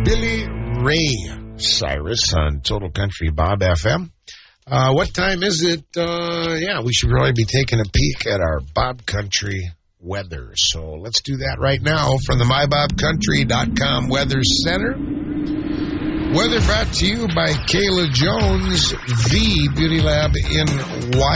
Billy Ray Cyrus on Total Country Bob FM. What time is it? We should really be taking a peek at our Bob Country weather. So let's do that right now from the MyBobCountry.com Weather Center. Weather brought to you by Kayla Jones, the Beauty Lab in